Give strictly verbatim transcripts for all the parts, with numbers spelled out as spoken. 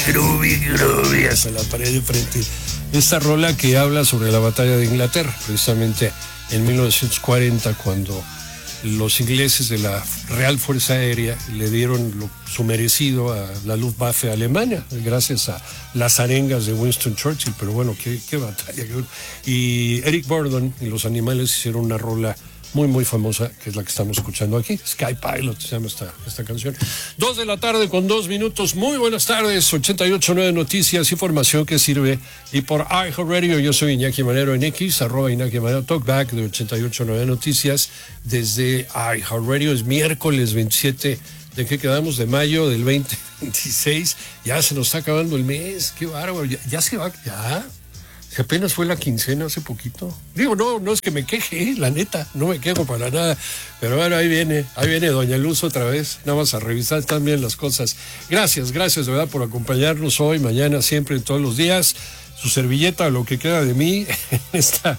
groovy, groovy, hasta la pared de frente. Esta rola que habla sobre la batalla de Inglaterra, precisamente en mil novecientos cuarenta, cuando los ingleses de la Real Fuerza Aérea le dieron lo, su merecido a la Luftwaffe alemana, gracias a las arengas de Winston Churchill. Pero bueno, qué, qué batalla. Y Eric Burdon y los Animales hicieron una rola muy, muy famosa, que es la que estamos escuchando aquí. Sky Pilot se llama esta, esta canción. Dos de la tarde con dos minutos. Muy buenas tardes. ochenta y ocho punto nueve Noticias, información que sirve. Y por iHeartRadio, yo soy Iñaki Manero en X, arroba Iñaki Manero, Talkback de ochenta y ocho punto nueve Noticias. Desde iHeartRadio es miércoles veintisiete, ¿de qué quedamos? De mayo del veinte veintiséis. Ya se nos está acabando el mes. Qué bárbaro. Ya, ya se va, ya. Que apenas fue la quincena hace poquito. Digo, no, no es que me queje, la neta, no me quejo para nada. Pero bueno, ahí viene, ahí viene Doña Luz otra vez, nada más a revisar también las cosas. Gracias, gracias de verdad por acompañarnos hoy, mañana, siempre, todos los días. Su servilleta, lo que queda de mí, está.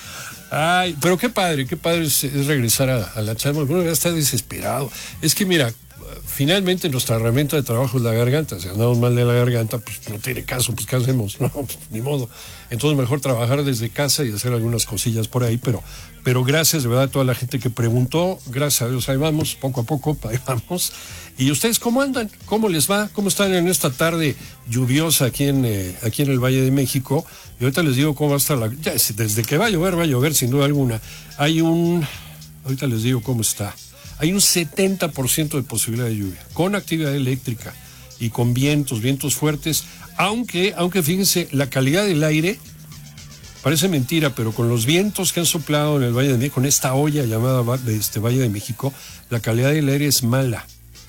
Ay, pero qué padre, qué padre es, es regresar a, a la chamba. Bueno, ya está desesperado. Es que mira, finalmente nuestra herramienta de trabajo es la garganta. Si andamos mal de la garganta, pues no tiene caso, pues ¿qué hacemos? No, pues, ni modo. Entonces mejor trabajar desde casa y hacer algunas cosillas por ahí, pero, pero gracias de verdad a toda la gente que preguntó. Gracias a Dios, ahí vamos, poco a poco, ahí vamos. ¿Y ustedes cómo andan? ¿Cómo les va? ¿Cómo están en esta tarde lluviosa aquí en, eh, aquí en el Valle de México? Y ahorita les digo cómo va a estar la... Ya, desde que va a llover, va a llover sin duda alguna. Hay un... Ahorita les digo cómo está. Hay un setenta por ciento de posibilidad de lluvia, con actividad eléctrica y con vientos, vientos fuertes, aunque, aunque fíjense, la calidad del aire, parece mentira, pero con los vientos que han soplado en el Valle de México, con esta olla llamada este Valle de México, la calidad del aire es mala.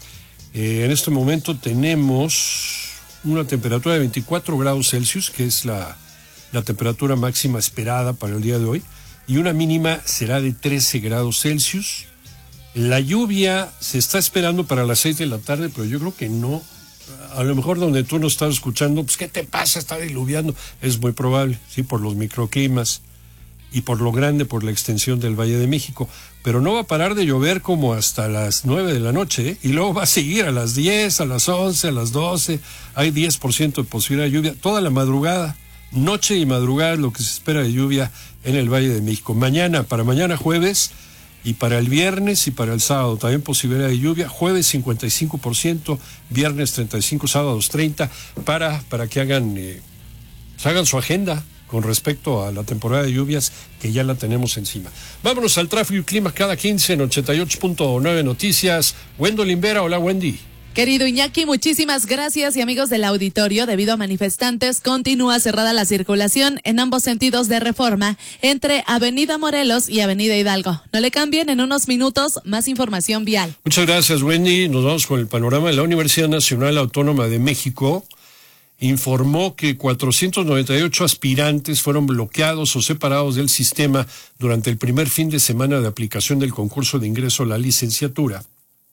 Eh, en este momento tenemos una temperatura de veinticuatro grados Celsius, que es la, la temperatura máxima esperada para el día de hoy, y una mínima será de trece grados Celsius. La lluvia se está esperando para las seis de la tarde, pero yo creo que no. A lo mejor donde tú nos estás escuchando, pues ¿qué te pasa? Está diluviando. Es muy probable, sí, por los microclimas y por lo grande, por la extensión del Valle de México. Pero no va a parar de llover como hasta las nueve de la noche, ¿eh? Y luego va a seguir a las diez, a las once, a las doce. Hay diez por ciento de posibilidad de lluvia toda la madrugada. Noche y madrugada es lo que se espera de lluvia en el Valle de México. Mañana, para mañana jueves, y para el viernes y para el sábado también posibilidad de lluvia. Jueves cincuenta y cinco por ciento, viernes treinta y cinco por ciento, sábados treinta por ciento, para, para que hagan, eh, hagan su agenda con respecto a la temporada de lluvias que ya la tenemos encima. Vámonos al tráfico y clima cada quince en ochenta y ocho punto nueve Noticias. Wendolyn Vera, hola Wendy. Querido Iñaki, muchísimas gracias, y amigos del auditorio, debido a manifestantes, continúa cerrada la circulación en ambos sentidos de Reforma entre Avenida Morelos y Avenida Hidalgo. No le cambien, en unos minutos más información vial. Muchas gracias, Wendy. Nos vamos con el panorama de la Universidad Nacional Autónoma de México. Informó que cuatrocientos noventa y ocho aspirantes fueron bloqueados o separados del sistema durante el primer fin de semana de aplicación del concurso de ingreso a la licenciatura.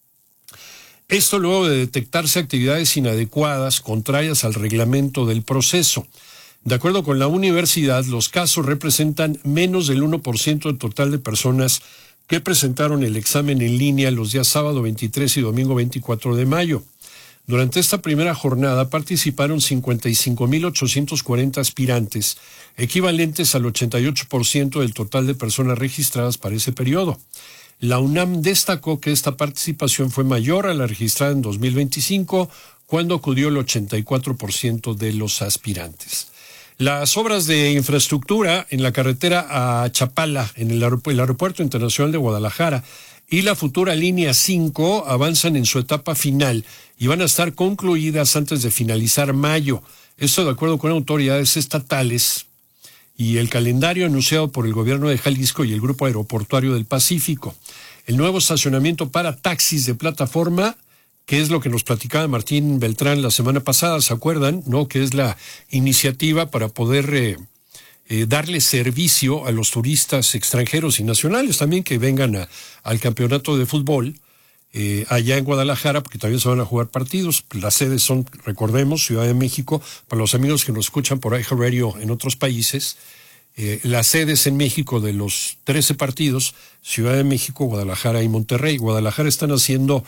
Esto luego de detectarse actividades inadecuadas, contrarias al reglamento del proceso. De acuerdo con la universidad, los casos representan menos del uno por ciento del total de personas que presentaron el examen en línea los días sábado veintitrés y domingo veinticuatro de mayo. Durante esta primera jornada participaron cincuenta y cinco mil ochocientos cuarenta aspirantes, equivalentes al ochenta y ocho por ciento del total de personas registradas para ese periodo. La UNAM destacó que esta participación fue mayor a la registrada en dos mil veinticinco, cuando acudió el ochenta y cuatro por ciento de los aspirantes. Las obras de infraestructura en la carretera a Chapala, en el, aeropu- el Aeropuerto Internacional de Guadalajara, y la futura línea cinco avanzan en su etapa final y van a estar concluidas antes de finalizar mayo. Esto de acuerdo con autoridades estatales y el calendario anunciado por el gobierno de Jalisco y el Grupo Aeroportuario del Pacífico. El nuevo estacionamiento para taxis de plataforma, que es lo que nos platicaba Martín Beltrán la semana pasada, ¿se acuerdan? ¿No? Que es la iniciativa para poder eh, eh, darle servicio a los turistas extranjeros y nacionales también que vengan a, al campeonato de fútbol eh, allá en Guadalajara, porque también se van a jugar partidos. Las sedes son, recordemos, Ciudad de México, para los amigos que nos escuchan por iHeartRadio en otros países. Eh, las sedes en México de los trece partidos, Ciudad de México, Guadalajara y Monterrey. Guadalajara están haciendo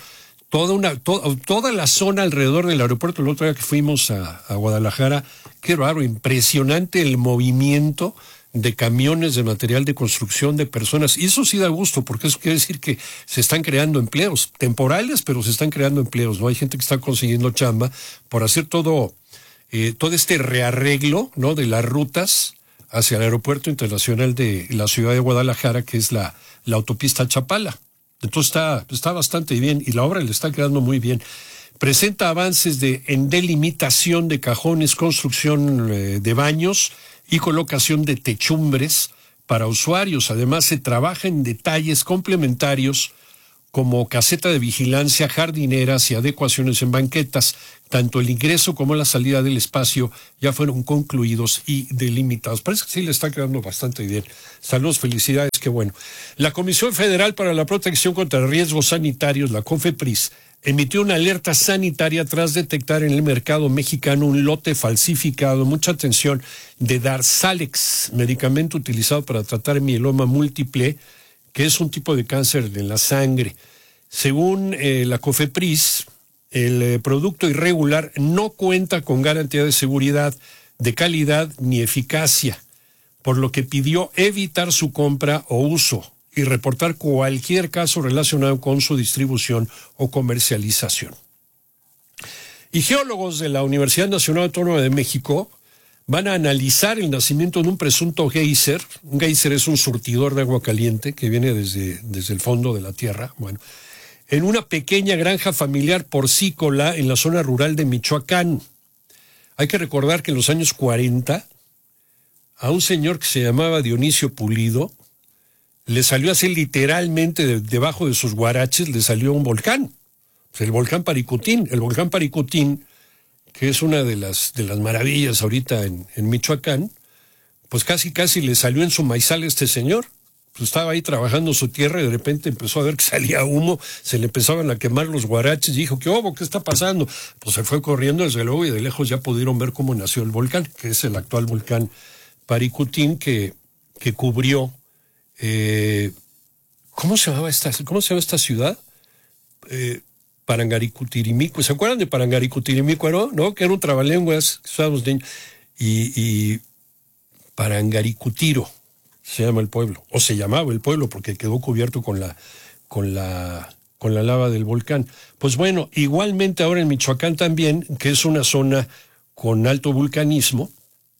toda una to, toda la zona alrededor del aeropuerto. El otro día que fuimos a, a Guadalajara, qué raro, impresionante el movimiento de camiones, de material de construcción, de personas, y eso sí da gusto, porque eso quiere decir que se están creando empleos temporales, pero se están creando empleos, ¿no? Hay gente que está consiguiendo chamba por hacer todo, eh, todo este rearreglo, ¿no? De las rutas hacia el aeropuerto internacional de la ciudad de Guadalajara, que es la, la autopista Chapala. Entonces está, está bastante bien, y la obra le está quedando muy bien. Presenta avances de, en delimitación de cajones, construcción eh, de baños y colocación de techumbres para usuarios. Además, se trabaja en detalles complementarios como caseta de vigilancia, jardineras y adecuaciones en banquetas. Tanto el ingreso como la salida del espacio ya fueron concluidos y delimitados. Parece que sí le está quedando bastante bien. Saludos, felicidades, qué bueno. La Comisión Federal para la Protección contra Riesgos Sanitarios, la COFEPRIS, emitió una alerta sanitaria tras detectar en el mercado mexicano un lote falsificado, mucha atención, de Darzalex, medicamento utilizado para tratar mieloma múltiple, que es un tipo de cáncer de la sangre. Según eh, la COFEPRIS, el eh, producto irregular no cuenta con garantía de seguridad, de calidad ni eficacia, por lo que pidió evitar su compra o uso y reportar cualquier caso relacionado con su distribución o comercialización. Y geólogos de la Universidad Nacional Autónoma de México van a analizar el nacimiento de un presunto geyser. Un geyser es un surtidor de agua caliente que viene desde, desde el fondo de la tierra. Bueno, en una pequeña granja familiar porcícola en la zona rural de Michoacán. Hay que recordar que en los años cuarenta, a un señor que se llamaba Dionisio Pulido, le salió así literalmente de, debajo de sus guaraches, le salió un volcán, el volcán Paricutín. El volcán Paricutín, que es una de las, de las maravillas ahorita en, en Michoacán, pues casi casi le salió en su maizal a este señor. Pues estaba ahí trabajando su tierra y de repente empezó a ver que salía humo, se le empezaban a quemar los guaraches y dijo, ¿qué hubo? ¿Qué está pasando? Pues se fue corriendo desde luego y de lejos ya pudieron ver cómo nació el volcán, que es el actual volcán Paricutín que, que cubrió. Eh, ¿Cómo se llamaba esta, cómo se llama esta ciudad? Eh, Parangaricutirimícuaro. ¿Se acuerdan de Parangaricutirimícuaro? ¿No? Que era un trabalenguas y, y Parangaricutiro se llama el pueblo, o se llamaba el pueblo porque quedó cubierto con la, con la, con la lava del volcán. Pues bueno, igualmente ahora en Michoacán también, que es una zona con alto vulcanismo,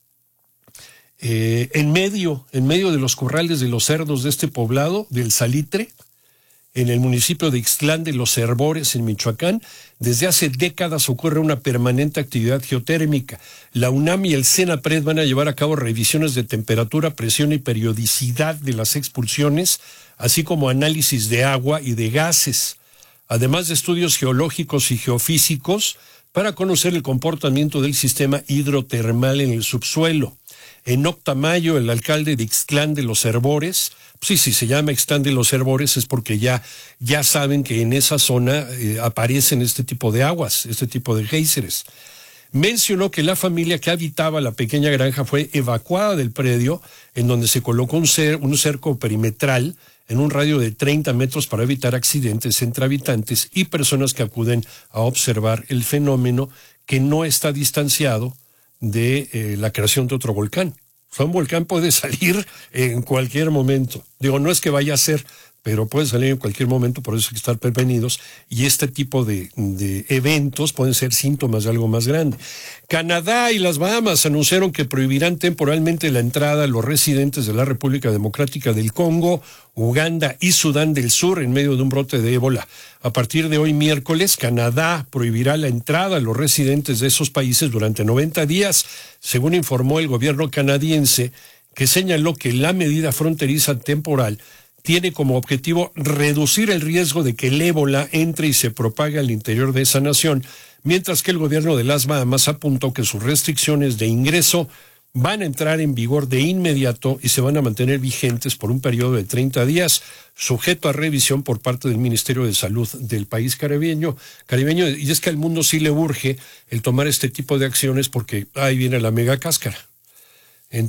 Eh, en medio, en medio de los corrales de los cerdos de este poblado, del Salitre, en el municipio de Ixtlán de los Herbores, en Michoacán, desde hace décadas ocurre una permanente actividad geotérmica. La UNAM y el CENAPRED van a llevar a cabo revisiones de temperatura, presión y periodicidad de las expulsiones, así como análisis de agua y de gases, además de estudios geológicos y geofísicos para conocer el comportamiento del sistema hidrotermal en el subsuelo. En Octamayo, el alcalde de Ixtlán de los Herbores, sí, sí, se llama Ixtlán de los Herbores, es porque ya, ya saben que en esa zona eh, aparecen este tipo de aguas, este tipo de géiseres. Mencionó que la familia que habitaba la pequeña granja fue evacuada del predio, en donde se colocó un, cer un cerco perimetral en un radio de treinta metros para evitar accidentes entre habitantes y personas que acuden a observar el fenómeno, que no está distanciado de eh, la creación de otro volcán. O sea, un volcán puede salir en cualquier momento. Digo, no es que vaya a ser, pero puede salir en cualquier momento, por eso hay que estar prevenidos. Y este tipo de, de eventos pueden ser síntomas de algo más grande. Canadá y las Bahamas anunciaron que prohibirán temporalmente la entrada a los residentes de la República Democrática del Congo, Uganda y Sudán del Sur en medio de un brote de ébola. A partir de hoy miércoles, Canadá prohibirá la entrada a los residentes de esos países durante noventa días, según informó el gobierno canadiense, que señaló que la medida fronteriza temporal tiene como objetivo reducir el riesgo de que el ébola entre y se propague al interior de esa nación, mientras que el gobierno de las Bahamas apuntó que sus restricciones de ingreso van a entrar en vigor de inmediato y se van a mantener vigentes por un periodo de treinta días, sujeto a revisión por parte del Ministerio de Salud del país caribeño. caribeño y es que al mundo sí le urge el tomar este tipo de acciones porque ahí viene la mega cáscara.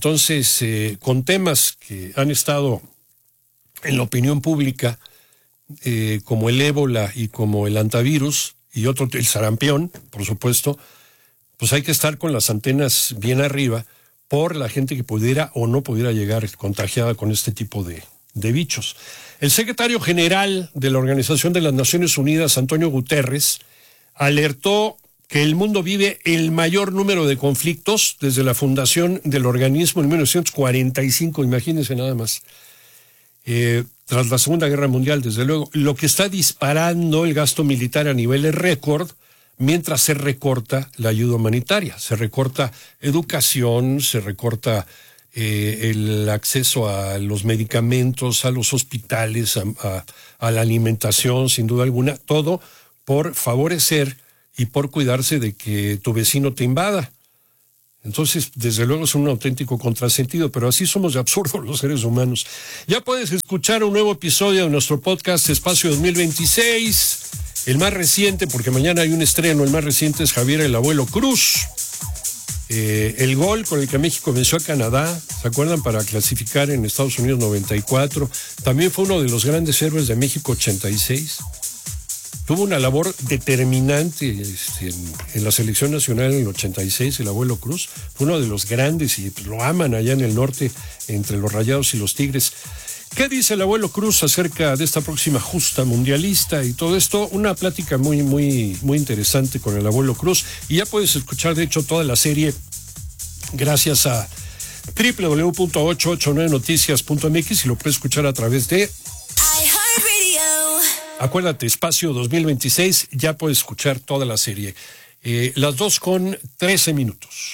Entonces, eh, con temas que han estado en la opinión pública eh, como el ébola y como el antivirus y otro, el sarampión, por supuesto, pues hay que estar con las antenas bien arriba por la gente que pudiera o no pudiera llegar contagiada con este tipo de, de bichos. El secretario general de la Organización de las Naciones Unidas, Antonio Guterres, alertó que el mundo vive el mayor número de conflictos desde la fundación del organismo en mil novecientos cuarenta y cinco, imagínense nada más, eh, tras la Segunda Guerra Mundial, desde luego, lo que está disparando el gasto militar a niveles récord, mientras se recorta la ayuda humanitaria, se recorta educación, se recorta eh, el acceso a los medicamentos, a los hospitales, a, a, a la alimentación, sin duda alguna, todo por favorecer y por cuidarse de que tu vecino te invada. Entonces, desde luego es un auténtico contrasentido, pero así somos de absurdos los seres humanos. Ya puedes escuchar un nuevo episodio de nuestro podcast Espacio dos mil veintiséis, el más reciente, porque mañana hay un estreno, el más reciente es Javier el Abuelo Cruz. Eh, el gol con el que México venció a Canadá, ¿se acuerdan? Para clasificar en Estados Unidos noventa y cuatro. También fue uno de los grandes héroes de México ochenta y seis. Tuvo una labor determinante este, en, en la selección nacional en el ochenta y seis, el Abuelo Cruz. Fue uno de los grandes y pues, lo aman allá en el norte, entre los Rayados y los Tigres. ¿Qué dice el Abuelo Cruz acerca de esta próxima justa mundialista y todo esto? Una plática muy, muy, muy interesante con el Abuelo Cruz. Y ya puedes escuchar, de hecho, toda la serie gracias a doble u doble u doble u punto ochocientos ochenta y nueve noticias punto m x y lo puedes escuchar a través de Acuérdate, Espacio dos mil veintiséis, ya puedes escuchar toda la serie. Eh, las dos con trece minutos.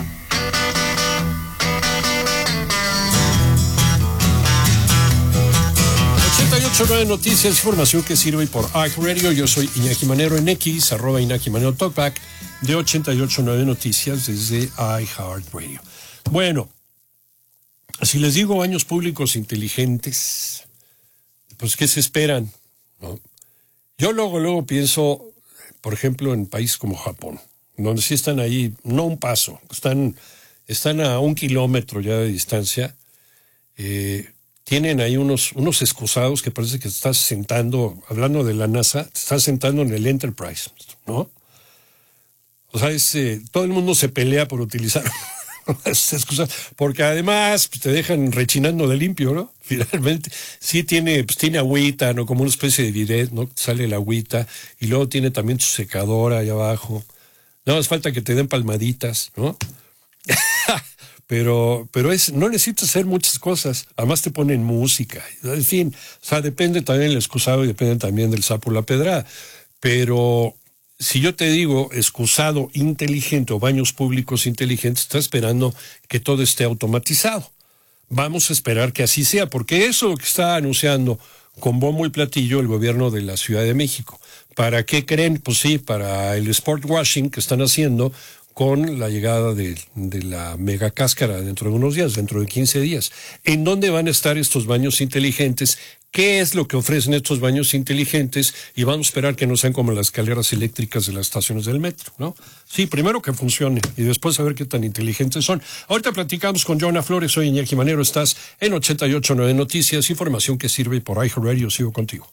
ochenta y ocho punto nueve Noticias, información que sirve por iHeartRadio. Yo soy Iñaki Manero en X, arroba Iñaki Manero Talkback, de ochenta y ocho punto nueve Noticias desde iHeartRadio. Bueno, si les digo baños públicos inteligentes, pues ¿qué se esperan? ¿No? Yo luego, luego pienso, por ejemplo, en países como Japón, donde sí están ahí, no un paso, están, están a un kilómetro ya de distancia, eh, tienen ahí unos, unos excusados que parece que te estás sentando, hablando de la NASA, te estás sentando en el Enterprise, ¿no? O sea, es, eh, todo el mundo se pelea por utilizar esas excusas, porque además pues, te dejan rechinando de limpio, ¿no? Finalmente, sí tiene, pues tiene agüita, ¿no? Como una especie de bidet, ¿no? Sale la agüita, y luego tiene también su secadora ahí abajo. Nada más falta que te den palmaditas, ¿no? pero, pero es, no necesitas hacer muchas cosas, además te ponen música, en fin, o sea, depende también del excusado y depende también del sapo la pedrada, pero si yo te digo excusado inteligente o baños públicos inteligentes, está esperando que todo esté automatizado. Vamos a esperar que así sea, porque eso es lo que está anunciando con bombo y platillo el gobierno de la Ciudad de México. ¿Para qué creen? Pues sí, para el sport washing que están haciendo con la llegada de, de la mega cáscara dentro de unos días, dentro de quince días. ¿En dónde van a estar estos baños inteligentes? ¿Qué es lo que ofrecen estos baños inteligentes? Y vamos a esperar que no sean como las escaleras eléctricas de las estaciones del metro, ¿no? Sí, primero que funcione y después a ver qué tan inteligentes son. Ahorita platicamos con Joana Flores, soy Iñaki Manero, estás en ochenta y ocho punto nueve Noticias, información que sirve por iHeartRadio. Sigo contigo.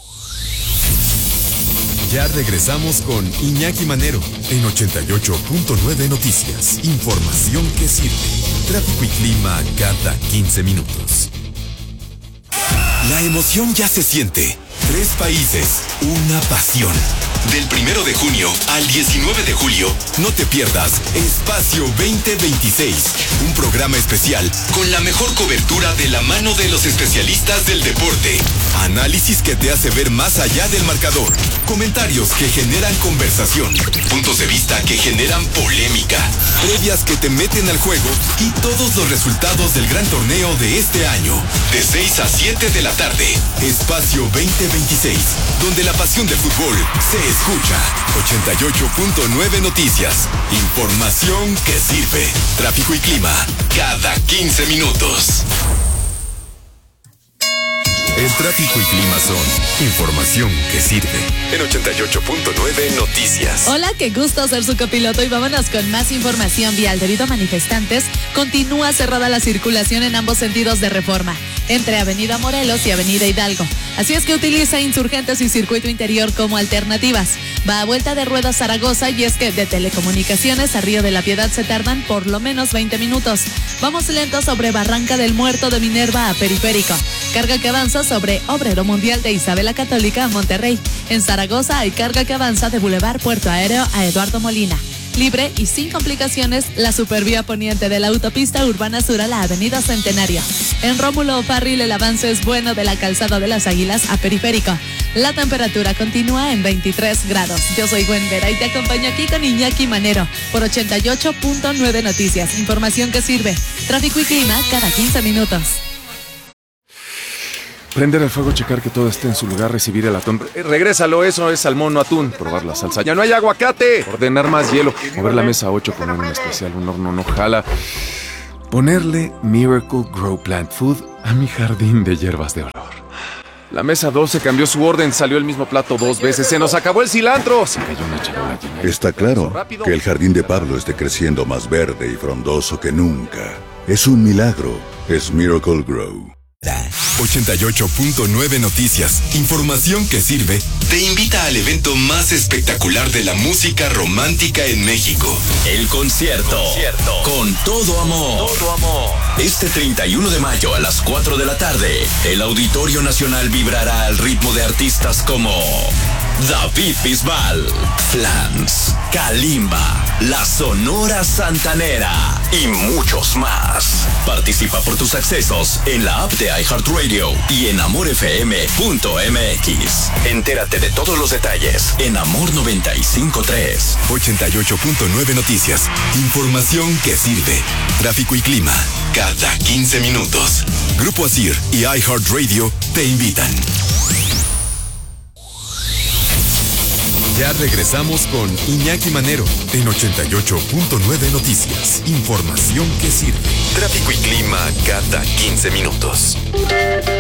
Ya regresamos con Iñaki Manero en ochenta y ocho punto nueve Noticias, información que sirve. Tráfico y clima cada quince minutos. La emoción ya se siente. Tres países, una pasión. Del primero de junio al diecinueve de julio, no te pierdas Espacio veinte veintiséis, un programa especial con la mejor cobertura de la mano de los especialistas del deporte. Análisis que te hace ver más allá del marcador. Comentarios que generan conversación. Puntos de vista que generan polémica. Previas que te meten al juego y todos los resultados del gran torneo de este año. De seis a siete de la tarde. Espacio veinte veintiséis, donde la pasión del fútbol se escucha. ochenta y ocho punto nueve Noticias. Información que sirve. Tráfico y clima cada quince minutos. El tráfico y clima son información que sirve. En ochenta y ocho punto nueve Noticias. Hola, qué gusto ser su copiloto y vámonos con más información vial. Debido a manifestantes, continúa cerrada la circulación en ambos sentidos de Reforma, entre Avenida Morelos y Avenida Hidalgo. Así es que utiliza Insurgentes y Circuito Interior como alternativas. Va a vuelta de rueda Zaragoza y es que de Telecomunicaciones a Río de la Piedad se tardan por lo menos veinte minutos. Vamos lento sobre Barranca del Muerto de Minerva a Periférico. Carga que avanza sobre Obrero Mundial de Isabel la Católica a Monterrey. En Zaragoza hay carga que avanza de Boulevard Puerto Aéreo a Eduardo Molina. Libre y sin complicaciones, la supervía poniente de la autopista urbana sur a la avenida Centenario. En Rómulo O'Farrill el avance es bueno de la calzada de las Águilas a Periférico. La temperatura continúa en veintitrés grados. Yo soy Gwen Vera y te acompaño aquí con Iñaki Manero por ochenta y ocho punto nueve Noticias. Información que sirve. Tráfico y clima cada quince minutos. Prender el fuego, checar que todo esté en su lugar, recibir el atún. Eh, regrésalo, eso es salmón, no atún. Probar la salsa. ¡Ya no hay aguacate! Ordenar más hielo. Mover la mesa ocho, poner un especial, un horno no jala. Ponerle Miracle Grow Plant Food a mi jardín de hierbas de olor. La mesa doce cambió su orden, salió el mismo plato dos veces. ¡Se nos acabó el cilantro! Se cayó una charola llena. Está claro que el jardín de Pablo esté creciendo más verde y frondoso que nunca. Es un milagro. Es Miracle Grow. ochenta y ocho punto nueve Noticias, información que sirve, te invita al evento más espectacular de la música romántica en México. El concierto, concierto. Con todo amor. todo amor. Este treinta y uno de mayo a las cuatro de la tarde, el Auditorio Nacional vibrará al ritmo de artistas como David Bisbal, Flans, Kalimba, La Sonora Santanera y muchos más. Participa por tus accesos en la app de iHeartRadio y en amor f m punto m x. Entérate de todos los detalles en Amor noventa y cinco punto tres. ochenta y ocho punto nueve Noticias. Información que sirve. Tráfico y clima cada quince minutos. Grupo Asir y iHeartRadio te invitan. Ya regresamos con Iñaki Manero en ochenta y ocho punto nueve Noticias. Información que sirve. Tráfico y clima cada quince minutos.